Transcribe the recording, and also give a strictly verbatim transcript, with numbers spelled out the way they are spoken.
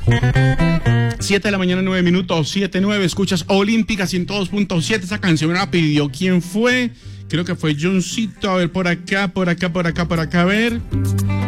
siete de la mañana, nueve minutos, siete nueve, escuchas Olímpica ciento dos punto siete. Esa canción la pidió, ¿quién fue? Creo que fue Johncito. A ver, por acá, por acá, por acá, por acá, a ver.